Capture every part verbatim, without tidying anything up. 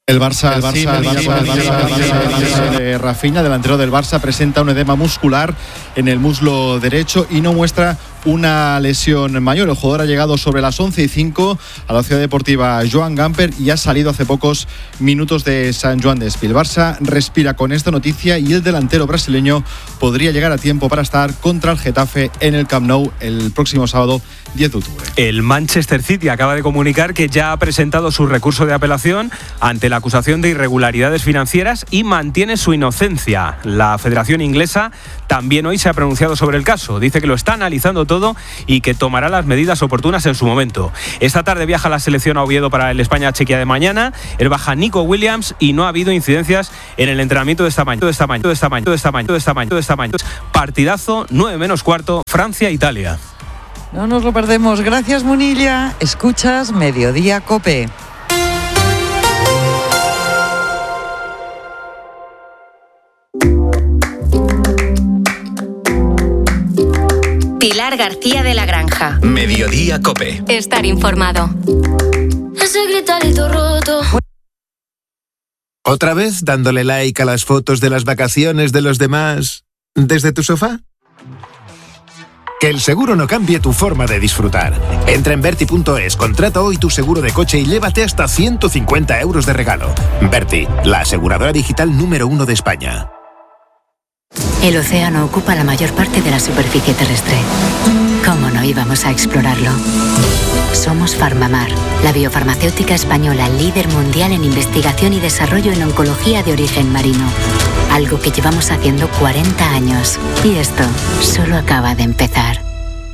El Barça, el Barça, sí, el Barça, el Barça, el Barça, el Barça de Rafinha, delantero del Barça, presenta un edema muscular en el muslo derecho y no muestra una lesión mayor. El jugador ha llegado sobre las once y cinco a la ciudad deportiva Joan Gamper y ha salido hace pocos minutos de San Joan de Despí. El Barça respira con esta noticia y el delantero brasileño podría llegar a tiempo para estar contra el Getafe en el Camp Nou el próximo sábado diez de octubre. El Manchester City acaba de comunicar que ya ha presentado su recurso de apelación ante la acusación de irregularidades financieras y mantiene su inocencia. La Federación Inglesa también hoy se ha pronunciado sobre el caso. Dice que lo está analizando todo y que tomará las medidas oportunas en su momento. Esta tarde viaja la selección a Oviedo para el España-Chequia de mañana. El baja Nico Williams y no ha habido incidencias en el entrenamiento de esta mañana. De esta mañana, de esta mañana, de esta mañana, de esta mañana, de esta mañana. Partidazo, nueve menos cuarto, Francia-Italia. No nos lo perdemos. Gracias, Munilla. Escuchas Mediodía COPE. Pilar García de la Granja. Mediodía COPE. Estar informado. Ese gritarito roto. ¿Otra vez dándole like a las fotos de las vacaciones de los demás desde tu sofá? Que el seguro no cambie tu forma de disfrutar. Entra en Berti punto es, contrata hoy tu seguro de coche y llévate hasta ciento cincuenta euros de regalo. Berti, la aseguradora digital número uno de España. El océano ocupa la mayor parte de la superficie terrestre. ¿Cómo no íbamos a explorarlo? Somos Farmamar, la biofarmacéutica española líder mundial en investigación y desarrollo en oncología de origen marino. Algo que llevamos haciendo cuarenta años. Y esto solo acaba de empezar.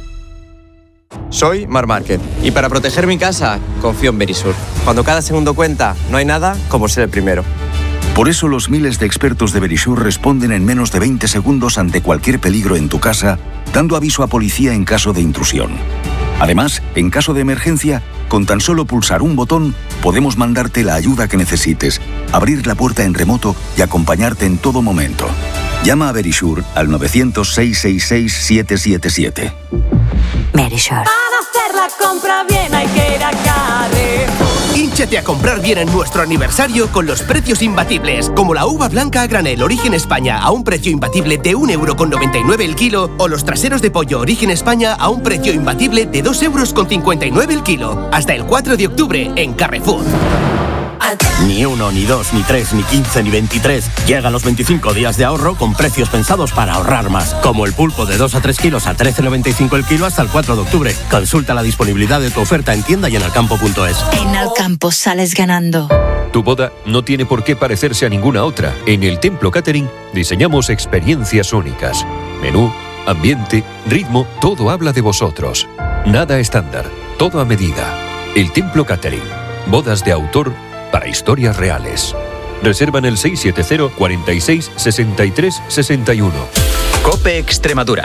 Soy Mar Márquez y para proteger mi casa confío en Verisur. Cuando cada segundo cuenta, no hay nada como ser el primero. Por eso los miles de expertos de Verisur responden en menos de veinte segundos ante cualquier peligro en tu casa, dando aviso a policía en caso de intrusión. Además, en caso de emergencia, con tan solo pulsar un botón, podemos mandarte la ayuda que necesites, abrir la puerta en remoto y acompañarte en todo momento. Llama a Verisur al nueve cero cero, seis seis seis, siete siete siete. Verisur. Para hacer la compra bien hay que ir a Carrefour. Hínchate a comprar bien en nuestro aniversario con los precios imbatibles, como la uva blanca a granel Origen España a un precio imbatible de un euro con noventa y nueve el kilo, o los traseros de pollo Origen España a un precio imbatible de dos euros con cincuenta y nueve el kilo. Hasta el cuatro de octubre en Carrefour. Ni uno, ni dos, ni tres, ni quince, ni veintitrés. Llegan los veinticinco días de ahorro con precios pensados para ahorrar más. Como el pulpo de dos a tres kilos a trece noventa y cinco el kilo hasta el cuatro de octubre. Consulta la disponibilidad de tu oferta en tienda y en alcampo punto es. En Alcampo sales ganando. Tu boda no tiene por qué parecerse a ninguna otra. En el Templo Catering diseñamos experiencias únicas. Menú, ambiente, ritmo, todo habla de vosotros. Nada estándar, todo a medida. El Templo Catering. Bodas de autor para historias reales. Reserva en el seis siete cero, cuarenta y seis, sesenta y tres, sesenta y uno. COPE Extremadura.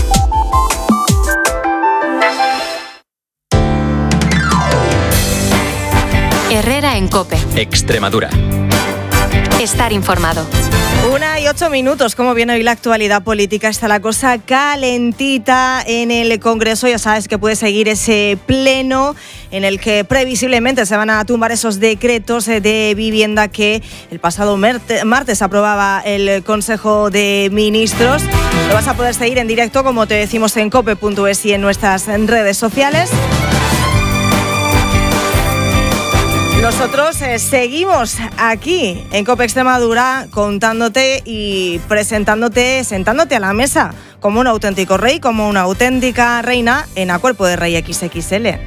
Herrera en COPE. Extremadura. Estar informado. Una y ocho minutos. ¿Cómo viene hoy la actualidad política? Está la cosa calentita en el Congreso. Ya sabes que puede seguir ese pleno en el que previsiblemente se van a tumbar esos decretos de vivienda que el pasado martes aprobaba el Consejo de Ministros. Lo vas a poder seguir en directo, como te decimos, en cope punto es y en nuestras redes sociales. Nosotros eh, seguimos aquí en COPE Extremadura contándote y presentándote, sentándote a la mesa como un auténtico rey, como una auténtica reina en A Cuerpo de Rey equis equis ele.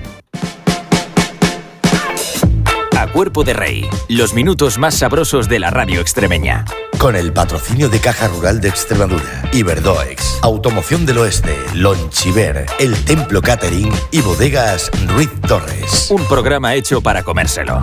A Cuerpo de Rey, los minutos más sabrosos de la radio extremeña. Con el patrocinio de Caja Rural de Extremadura, Iberdoex, Automoción del Oeste, Lonchiver, El Templo Catering y Bodegas Ruiz Torres. Un programa hecho para comérselo.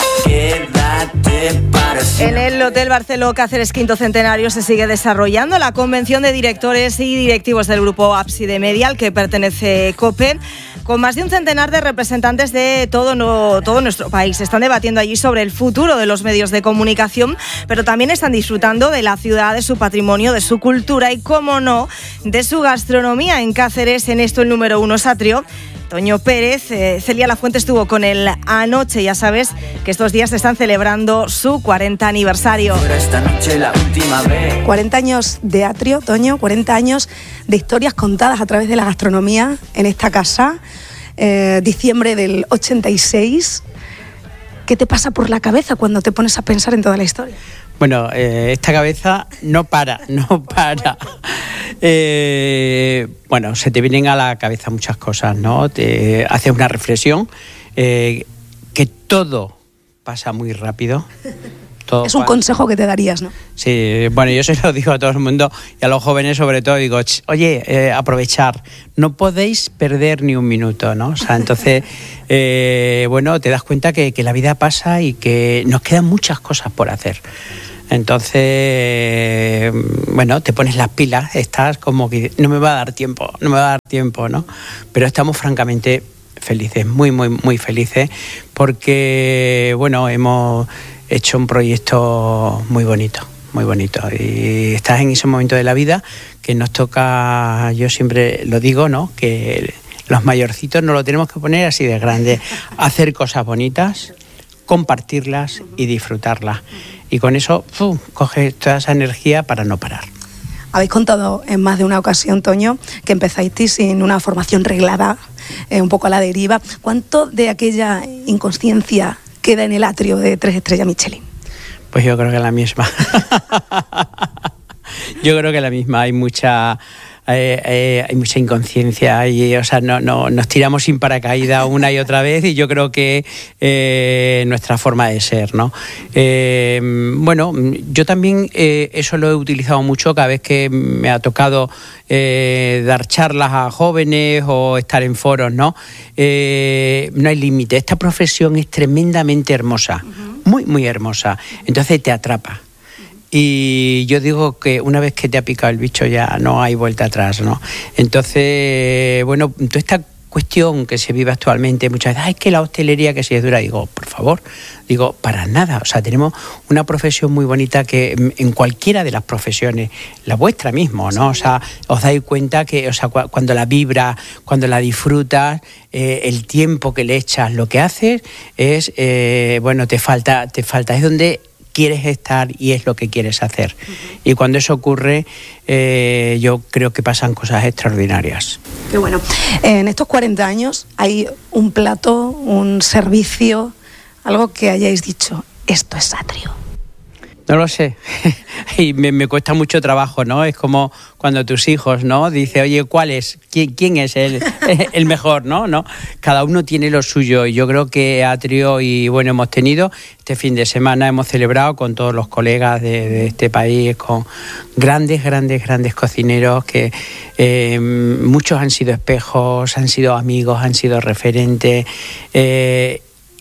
En el Hotel Barceló Cáceres Quinto Centenario se sigue desarrollando la convención de directores y directivos del grupo Ábside Media, al que pertenece COPE, con más de un centenar de representantes de todo, no, todo nuestro país. Están debatiendo allí sobre el futuro de los medios de comunicación, pero también están disfrutando de la ciudad, de su patrimonio, de su cultura y, cómo no, de su gastronomía en Cáceres. En esto el número uno es Atrio. Toño Pérez. Eh, Celia Lafuente estuvo con él anoche. Ya sabes que estos días están celebrando su cuarenta aniversario. Esta noche la última vez. cuarenta años de Atrio, Toño, cuarenta años de historias contadas a través de la gastronomía en esta casa. Eh, diciembre del ochenta y seis. ¿Qué te pasa por la cabeza cuando te pones a pensar en toda la historia? Bueno, eh, esta cabeza no para, no para. Eh, bueno, se te vienen a la cabeza muchas cosas, ¿no? Te haces una reflexión, eh, que todo pasa muy rápido. Todo es un consejo que te darías, ¿no? Sí, bueno, yo se lo digo a todo el mundo y a los jóvenes sobre todo, digo, oye, eh, aprovechar, no podéis perder ni un minuto, ¿no? O sea, entonces, eh, bueno, te das cuenta que, que la vida pasa y que nos quedan muchas cosas por hacer. Entonces, bueno, te pones las pilas, estás como que no me va a dar tiempo, no me va a dar tiempo, ¿no? Pero estamos francamente felices, muy, muy, muy felices, porque, bueno, hemos hecho un proyecto muy bonito, muy bonito. Y estás en ese momento de la vida que nos toca, yo siempre lo digo, ¿no? Que los mayorcitos nos lo tenemos que poner así de grande, hacer cosas bonitas, compartirlas y disfrutarlas. Y con eso, ¡pum!, coges toda esa energía para no parar. Habéis contado en más de una ocasión, Toño, que empezasteis sin una formación reglada, eh, un poco a la deriva. ¿Cuánto de aquella inconsciencia queda en el atrio de Tres Estrellas Michelin? Pues yo creo que la misma. Yo creo que la misma. Hay mucha... Eh, eh, hay mucha inconsciencia y, o sea, no, no, nos tiramos sin paracaídas una y otra vez, y yo creo que eh, nuestra forma de ser, ¿no? Eh, bueno, yo también eh, eso lo he utilizado mucho cada vez que me ha tocado eh, dar charlas a jóvenes o estar en foros, ¿no? Eh, no hay límite. Esta profesión es tremendamente hermosa, uh-huh. muy, muy hermosa. Entonces te atrapa. Y yo digo que una vez que te ha picado el bicho ya no hay vuelta atrás, ¿no? Entonces, bueno, toda esta cuestión que se vive actualmente, muchas veces, ay, que la hostelería que si es dura, digo, por favor, digo, para nada. O sea, tenemos una profesión muy bonita que en cualquiera de las profesiones, la vuestra mismo, ¿no? O sea, os dais cuenta que, o sea, cuando la vibras, cuando la disfrutas, eh, el tiempo que le echas, lo que haces es, eh, bueno, te falta, te falta, es donde quieres estar y es lo que quieres hacer. Uh-huh. Y cuando eso ocurre, eh, yo creo que pasan cosas extraordinarias. Qué bueno. En estos cuarenta años hay un plato, un servicio, algo que hayáis dicho, esto es Atrio. No lo sé, y me, me cuesta mucho trabajo, ¿no? Es como cuando tus hijos, ¿no? Dice, oye, ¿cuál es? ¿Quién, quién es el, el mejor, ¿no? ¿no? Cada uno tiene lo suyo, y yo creo que Atrio, y bueno, hemos tenido este fin de semana, hemos celebrado con todos los colegas de, de este país, con grandes, grandes, grandes cocineros que eh, muchos han sido espejos, han sido amigos, han sido referentes, eh,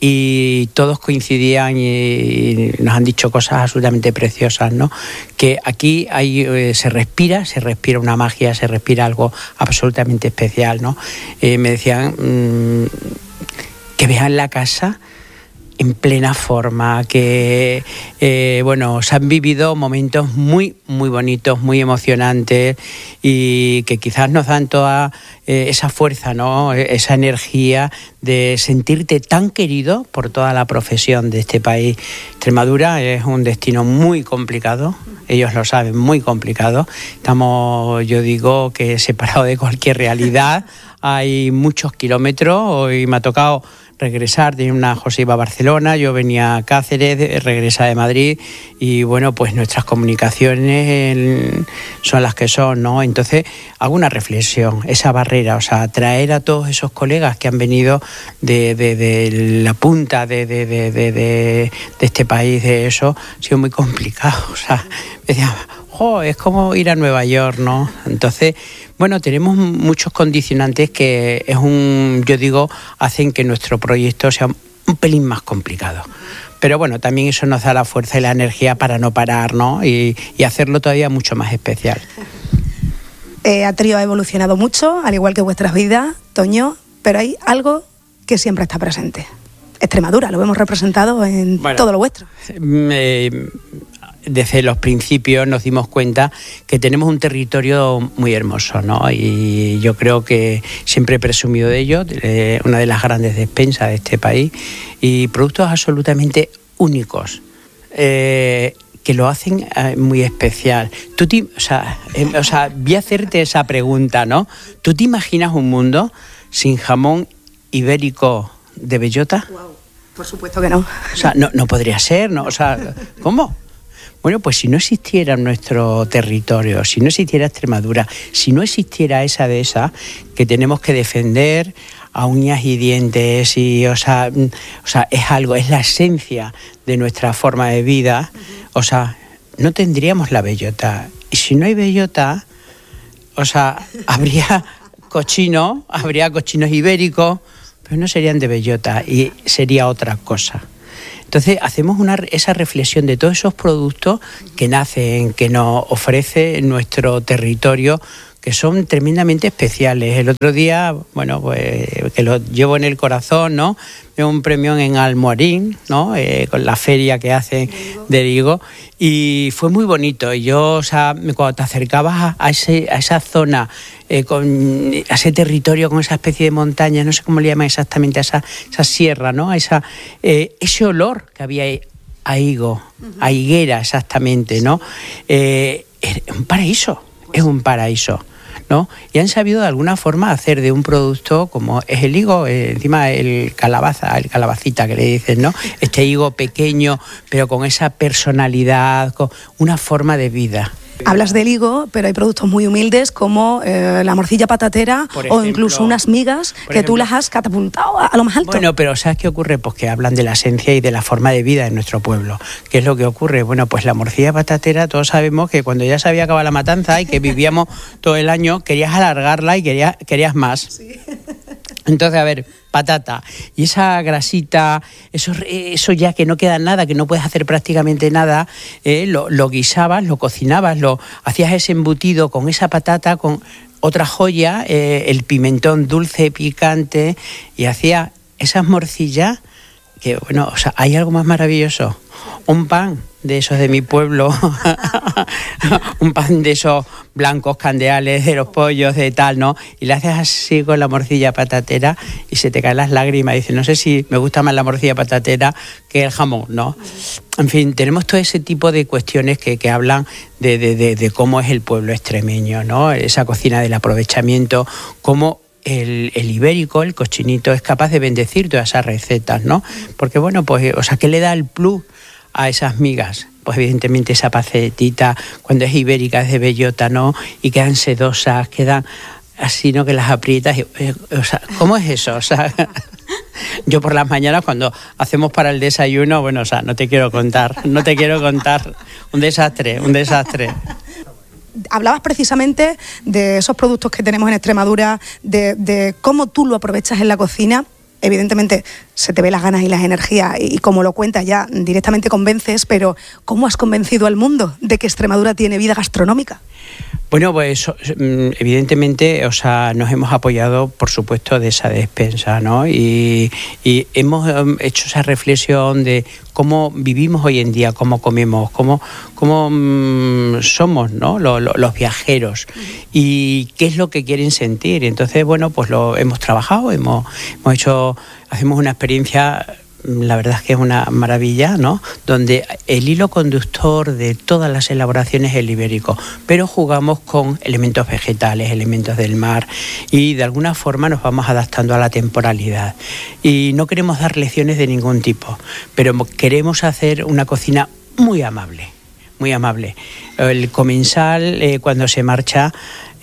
y todos coincidían y nos han dicho cosas absolutamente preciosas, ¿no? Que aquí hay, eh, se respira, se respira una magia, se respira algo absolutamente especial, ¿no? Eh, me decían mmm, que vean la casa en plena forma, que eh, bueno, se han vivido momentos muy, muy bonitos, muy emocionantes, y que quizás nos dan toda eh, esa fuerza, ¿no? Esa energía de sentirte tan querido por toda la profesión de este país. Extremadura es un destino muy complicado, ellos lo saben, muy complicado. Estamos, yo digo, que separados de cualquier realidad, hay muchos kilómetros, y me ha tocado regresar, tenía una José iba a Barcelona, yo venía a Cáceres, regresa de Madrid, y bueno, pues nuestras comunicaciones son las que son, ¿no? Entonces hago una reflexión, esa barrera, o sea, traer a todos esos colegas que han venido de, de, de la punta de, de, de, de, de este país, de eso, ha sido muy complicado, o sea, me decía, oh, es como ir a Nueva York, ¿no? Entonces, bueno, tenemos muchos condicionantes que es un, yo digo, hacen que nuestro proyecto sea un pelín más complicado. Pero bueno, también eso nos da la fuerza y la energía para no parar, ¿no? Y, y hacerlo todavía mucho más especial. Eh, Atrio ha evolucionado mucho, al igual que vuestras vidas, Toño, pero hay algo que siempre está presente. Extremadura, lo hemos representado en bueno, todo lo vuestro. Eh, desde los principios nos dimos cuenta que tenemos un territorio muy hermoso, ¿no? Y yo creo que siempre he presumido de ello, de una de las grandes despensas de este país, y productos absolutamente únicos, eh, que lo hacen eh, muy especial. Tú te, o sea, eh, o sea, voy a hacerte esa pregunta, ¿no? ¿Tú te imaginas un mundo sin jamón ibérico de bellota? Wow, por supuesto que no. O sea, no, no podría ser, ¿no? O sea, ¿cómo? Bueno, pues si no existiera nuestro territorio, si no existiera Extremadura, si no existiera esa dehesa que tenemos que defender a uñas y dientes, y, o sea, o sea, es algo, es la esencia de nuestra forma de vida, o sea, no tendríamos la bellota. Y si no hay bellota, o sea, habría cochino, habría cochinos ibéricos, pero no serían de bellota y sería otra cosa. Entonces hacemos una, esa reflexión de todos esos productos que nacen, que nos ofrece nuestro territorio, que son tremendamente especiales. El otro día, bueno, pues que lo llevo en el corazón, ¿no? Veo un premio en Almorín, ¿no? Eh, con la feria que hacen del higo, y fue muy bonito. Y yo, o sea, cuando te acercabas a, a, ese, a esa zona, eh, con a ese territorio, con esa especie de montaña, no sé cómo le llaman exactamente, a esa, esa sierra, ¿no? A esa, eh, ese olor que había a higo, a higuera exactamente, ¿no? Eh, es un paraíso, es un paraíso, ¿no? Y han sabido de alguna forma hacer de un producto como es el higo, eh, encima el calabaza, el calabacita que le dicen, ¿no? Este higo pequeño, pero con esa personalidad, con una forma de vida. Hablas del higo, pero hay productos muy humildes como eh, la morcilla patatera, ejemplo, o incluso unas migas que ejemplo, tú las has catapultado a, a lo más alto. Bueno, pero ¿sabes qué ocurre? Pues que hablan de la esencia y de la forma de vida de nuestro pueblo. ¿Qué es lo que ocurre? Bueno, pues la morcilla patatera, todos sabemos que cuando ya se había acabado la matanza y que vivíamos todo el año, querías alargarla y querías, querías más. Sí. Entonces, a ver, patata, y esa grasita, eso, eso ya que no queda nada, que no puedes hacer prácticamente nada, eh, lo, lo guisabas, lo cocinabas, lo hacías ese embutido con esa patata, con otra joya, eh, el pimentón dulce, picante, y hacía esas morcillas que, bueno, o sea, ¿hay algo más maravilloso? Un pan de esos de mi pueblo, un pan de esos blancos candeales, de los pollos, de tal, ¿no? Y le haces así con la morcilla patatera y se te caen las lágrimas. Y dices, no sé si me gusta más la morcilla patatera que el jamón, ¿no? En fin, tenemos todo ese tipo de cuestiones que, que hablan de, de, de, de cómo es el pueblo extremeño, ¿no? Esa cocina del aprovechamiento, cómo El, el ibérico, el cochinito, es capaz de bendecir todas esas recetas, ¿no? Porque, bueno, pues, o sea, ¿qué le da el plus a esas migas? Pues evidentemente esa pancetita, cuando es ibérica, es de bellota, ¿no? Y quedan sedosas, quedan así, ¿no? Que las aprietas. Y, o sea, ¿cómo es eso? O sea, yo por las mañanas cuando hacemos para el desayuno, bueno, o sea, no te quiero contar, no te quiero contar. Un desastre, un desastre. Hablabas precisamente de esos productos que tenemos en Extremadura, de, de cómo tú lo aprovechas en la cocina. Evidentemente se te ve las ganas y las energías y, y como lo cuentas ya directamente convences, pero ¿cómo has convencido al mundo de que Extremadura tiene vida gastronómica? Bueno, pues evidentemente, o sea, nos hemos apoyado, por supuesto, de esa despensa, ¿no? Y, y hemos hecho esa reflexión de cómo vivimos hoy en día, cómo comemos, cómo, cómo mmm, somos, ¿no? Los, los, los viajeros y qué es lo que quieren sentir. Entonces, bueno, pues lo hemos trabajado, hemos, hemos hecho, hacemos una experiencia. La verdad es que es una maravilla, ¿no? Donde el hilo conductor de todas las elaboraciones es el ibérico, pero jugamos con elementos vegetales, elementos del mar y de alguna forma nos vamos adaptando a la temporalidad. Y no queremos dar lecciones de ningún tipo, pero queremos hacer una cocina muy amable, muy amable. El comensal, eh, cuando se marcha,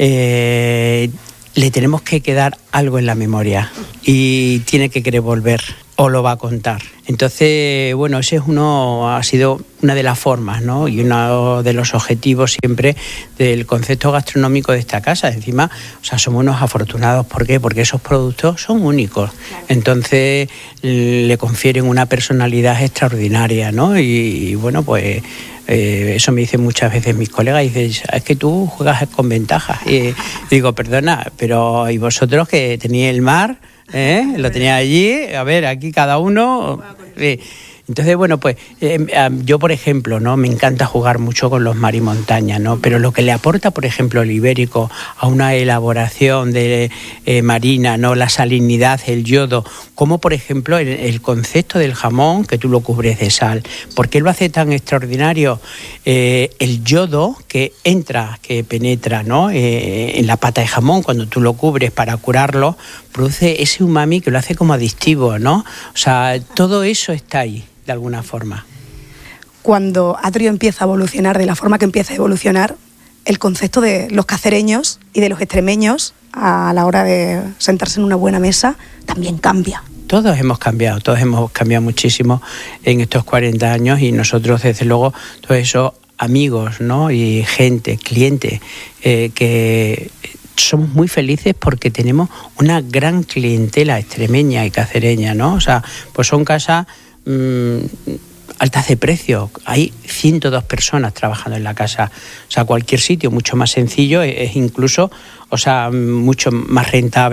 eh, le tenemos que quedar algo en la memoria y tiene que querer volver o lo va a contar. Entonces, bueno, ese es uno, ha sido una de las formas, ¿no? Y uno de los objetivos siempre del concepto gastronómico de esta casa. Encima, o sea, somos unos afortunados. ¿Por qué? Porque esos productos son únicos. Entonces, le confieren una personalidad extraordinaria, ¿no? Y, y bueno, pues eh, eso me dicen muchas veces mis colegas. Y dicen, es que tú juegas con ventajas. Y digo, perdona, pero ¿y vosotros que tenéis el mar? ¿Eh? Lo tenía allí, a ver, aquí cada uno. Eh, Entonces, bueno, pues eh, yo, por ejemplo, ¿no? Me encanta jugar mucho con los mar y montaña, ¿no? Pero lo que le aporta, por ejemplo, el ibérico a una elaboración de eh, marina, ¿no? La salinidad, el yodo, como por ejemplo el, el concepto del jamón, que tú lo cubres de sal. ¿Por qué lo hace tan extraordinario? Eh, el yodo que entra, que penetra, ¿no? Eh, en la pata de jamón, cuando tú lo cubres para curarlo, produce ese umami que lo hace como adictivo, ¿no? O sea, todo eso está ahí, de alguna forma. Cuando Atrio empieza a evolucionar de la forma que empieza a evolucionar, el concepto de los cacereños y de los extremeños a la hora de sentarse en una buena mesa también cambia. Todos hemos cambiado, todos hemos cambiado muchísimo en estos cuarenta años y nosotros, desde luego, todos esos amigos, ¿no? Y gente, clientes, eh, que somos muy felices porque tenemos una gran clientela extremeña y cacereña, ¿no? O sea, pues son casas mmm, altas de precio. Hay ciento dos personas trabajando en la casa. O sea, cualquier sitio mucho más sencillo es, es incluso, o sea, mucho más rentable.